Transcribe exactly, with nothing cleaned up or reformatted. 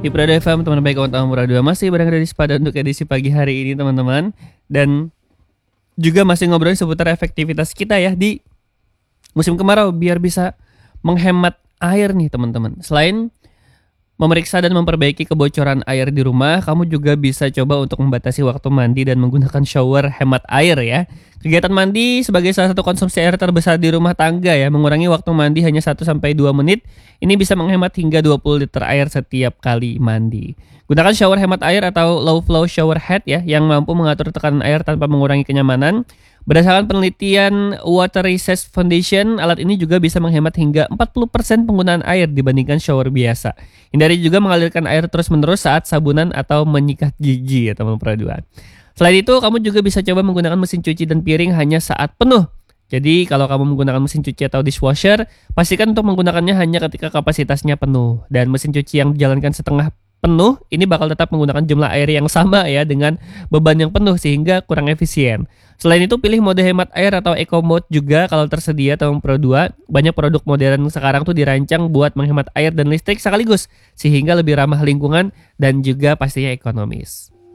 Di Prado F M, teman baik kawan tamu dua masih bareng Deddy Spada untuk edisi pagi hari ini teman-teman. Dan juga masih ngobrolin seputar efektivitas kita ya di musim kemarau biar bisa menghemat air nih teman-teman. Selain memeriksa dan memperbaiki kebocoran air di rumah, kamu juga bisa coba untuk membatasi waktu mandi dan menggunakan shower hemat air ya. Kegiatan mandi sebagai salah satu konsumsi air terbesar di rumah tangga ya. Mengurangi waktu mandi hanya satu sampai dua menit. Ini bisa menghemat hingga dua puluh liter air setiap kali mandi. Gunakan shower hemat air atau low flow shower head ya, yang mampu mengatur tekanan air tanpa mengurangi kenyamanan. Berdasarkan penelitian Water Research Foundation, alat ini juga bisa menghemat hingga empat puluh persen penggunaan air dibandingkan shower biasa. Hindari juga mengalirkan air terus-menerus saat sabunan atau menyikat gigi ya teman peraduan. Selain itu, kamu juga bisa coba menggunakan mesin cuci dan piring hanya saat penuh. Jadi kalau kamu menggunakan mesin cuci atau dishwasher, pastikan untuk menggunakannya hanya ketika kapasitasnya penuh. Dan mesin cuci yang dijalankan setengah penuh, ini bakal tetap menggunakan jumlah air yang sama ya dengan beban yang penuh sehingga kurang efisien. Selain itu, pilih mode hemat air atau eco mode juga kalau tersedia tahun Pro dua. Banyak produk modern sekarang tuh dirancang buat menghemat air dan listrik sekaligus sehingga lebih ramah lingkungan dan juga pastinya ekonomis.